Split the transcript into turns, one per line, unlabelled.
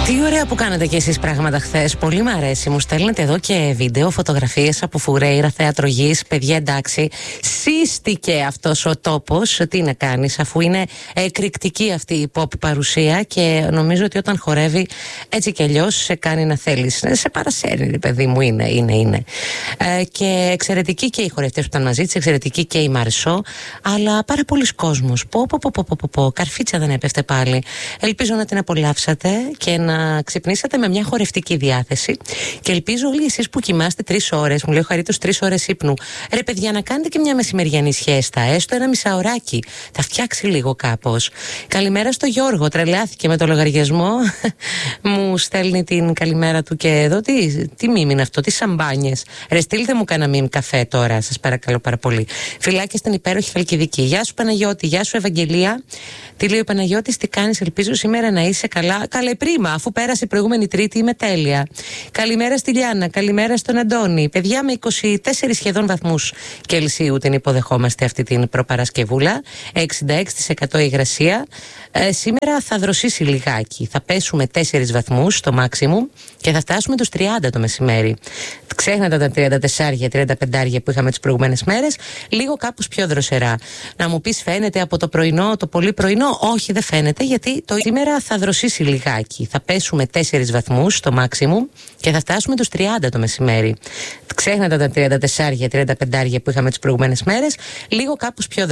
Τι ωραία που κάνετε κι εσείς πράγματα χθες. Πολύ μ' αρέσει. Μου στέλνετε εδώ και βίντεο, φωτογραφίες από Φουρέιρα, Θέατρο Γης. Παιδιά, εντάξει, σύστηκε αυτός ο τόπος. Τι να κάνεις, αφού είναι εκρηκτική αυτή η pop παρουσία και νομίζω ότι όταν χορεύει έτσι κι αλλιώς σε κάνει να θέλεις. Σε παρασέρνει, παιδί μου, είναι. Και εξαιρετική και οι χορευτές που ήταν μαζί της, εξαιρετική και η Μαρσό, αλλά πάρα πολλοί κόσμος. Καρφίτσα δεν έπεφτε πάλι. Ελπίζω να την απολαύσατε και να ξυπνήσατε με μια χορευτική διάθεση. Και ελπίζω όλοι εσείς που κοιμάστε 3 ώρες, μου λέει ο Χαρίτος 3 ώρες ύπνου, ρε παιδιά, να κάνετε και μια μεσημεριανή σιέστα, έστω ένα μισάωράκι. Θα φτιάξει λίγο κάπως. Καλημέρα στο Γιώργο, τρελάθηκε με το λογαριασμό. Μου στέλνει την καλημέρα του και εδώ. Τι μίμη είναι αυτό, τι σαμπάνιες. Ρε, στείλτε μου κανένα μίμη καφέ τώρα, σας παρακαλώ πάρα πολύ. Φιλάκια στην υπέροχη Χαλκιδική. Γεια σου Παναγιώτη, γεια σου Ευαγγελία. Τι λέει ο Παναγιώτης, τι κάνεις, ελπίζω σήμερα να είσαι καλά. Καλέ πρίμα, αφού πέρασε η προηγούμενη Τρίτη είμαι τέλεια. Καλημέρα στη Λιάννα, καλημέρα στον Αντώνη. Παιδιά, με 24 σχεδόν βαθμούς Κελσίου την υποδεχόμαστε αυτή την προπαρασκευούλα. 66% υγρασία. Σήμερα θα δροσίσει λιγάκι. Θα πέσουμε 4 βαθμούς στο maximum και θα φτάσουμε τους 30 το μεσημέρι. Ξέχνατε τα 34-35 που είχαμε τις προηγούμενες μέρες. Λίγο κάπως πιο δροσερά. Να μου πεις, φαίνεται από το πρωινό, το πολύ πρωινό? Όχι, δεν φαίνεται, γιατί σήμερα θα δροσίσει λιγάκι. Θα πέσουμε 4 βαθμούς στο maximum και θα φτάσουμε τους 30 το μεσημέρι. Ξέχνατε τα 34-35 που είχαμε τις προηγούμενες μέρες. Λίγο κάπως πιο